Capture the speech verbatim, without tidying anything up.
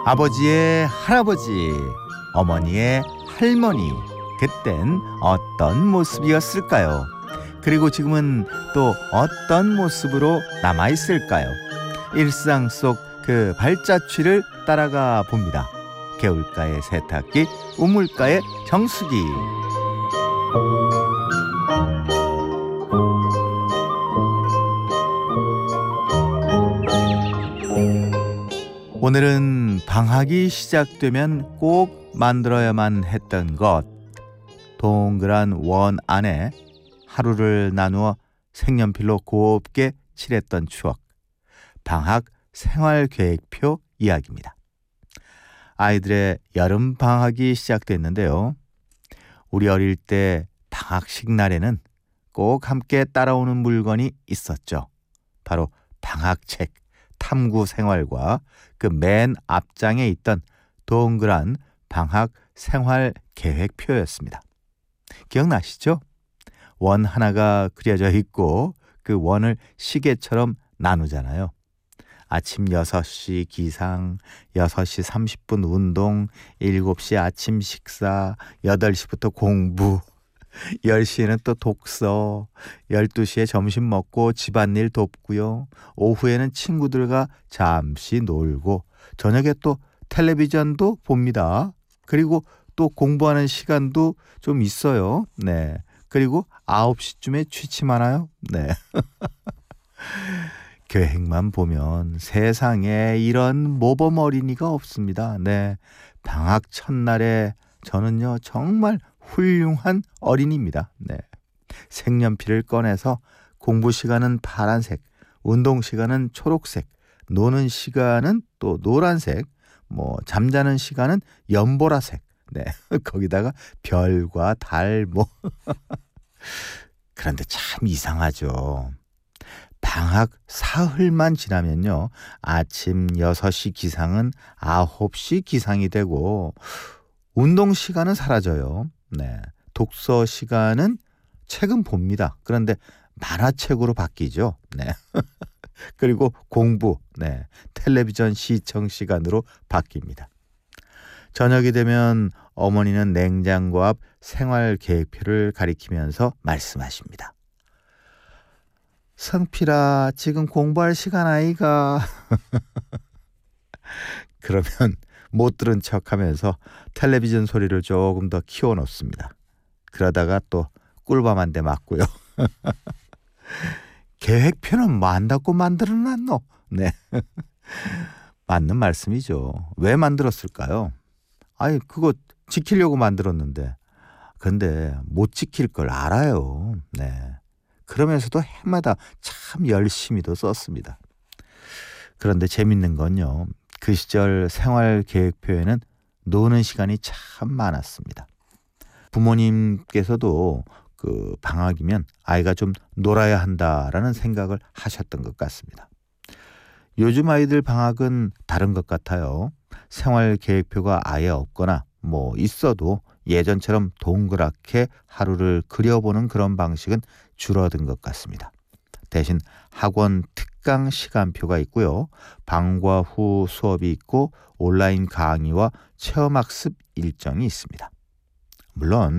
아버지의 할아버지, 어머니의 할머니, 그땐 어떤 모습이었을까요? 그리고 지금은 또 어떤 모습으로 남아있을까요? 일상 속 그 발자취를 따라가 봅니다. 개울가의 세탁기, 우물가의 정수기. 오늘은 방학이 시작되면 꼭 만들어야만 했던 것, 동그란 원 안에 하루를 나누어 색연필로 곱게 칠했던 추억, 방학 생활계획표 이야기입니다. 아이들의 여름 방학이 시작됐는데요. 우리 어릴 때 방학식 날에는 꼭 함께 따라오는 물건이 있었죠. 바로 방학책, 탐구 생활과 그 맨 앞장에 있던 동그란 방학 생활 계획표였습니다. 기억나시죠? 원 하나가 그려져 있고 그 원을 시계처럼 나누잖아요. 아침 여섯 시 기상, 여섯 시 삼십 분 운동, 일곱 시 아침 식사, 여덟 시부터 공부, 열 시에는 또 독서, 열두 시에 점심 먹고 집안일 돕고요. 오후에는 친구들과 잠시 놀고, 저녁에 또 텔레비전도 봅니다. 그리고 또 공부하는 시간도 좀 있어요. 네. 그리고 아홉 시쯤에 취침하나요? 네. 계획만 보면 세상에 이런 모범 어린이가 없습니다. 네. 방학 첫날에 저는요, 정말 훌륭한 어린이입니다. 네. 색연필을 꺼내서 공부 시간은 파란색, 운동 시간은 초록색, 노는 시간은 또 노란색, 뭐 잠자는 시간은 연보라색. 네. 거기다가 별과 달 뭐. 그런데 참 이상하죠. 방학 사흘만 지나면요, 아침 여섯 시 기상은 아홉 시 기상이 되고 운동 시간은 사라져요. 네. 독서 시간은 책은 봅니다. 그런데 만화책으로 바뀌죠. 네. 그리고 공부, 네. 텔레비전 시청 시간으로 바뀝니다. 저녁이 되면 어머니는 냉장고 앞 생활 계획표를 가리키면서 말씀하십니다. 성필아, 지금 공부할 시간 아이가. 그러면 못 들은 척하면서 텔레비전 소리를 조금 더 키워놓습니다. 그러다가 또 꿀밤 한 대 맞고요. 계획표는 뭐 안다고 만들어놨노? 네. 맞는 말씀이죠. 왜 만들었을까요? 아니, 그거 지키려고 만들었는데. 근데 못 지킬 걸 알아요. 네. 그러면서도 해마다 참 열심히도 썼습니다. 그런데 재밌는 건요, 그 시절 생활계획표에는 노는 시간이 참 많았습니다. 부모님께서도 그 방학이면 아이가 좀 놀아야 한다라는 생각을 하셨던 것 같습니다. 요즘 아이들 방학은 다른 것 같아요. 생활계획표가 아예 없거나 뭐 있어도 예전처럼 동그랗게 하루를 그려보는 그런 방식은 줄어든 것 같습니다. 대신 학원 특강 시간표가 있고요. 방과 후 수업이 있고 온라인 강의와 체험학습 일정이 있습니다. 물론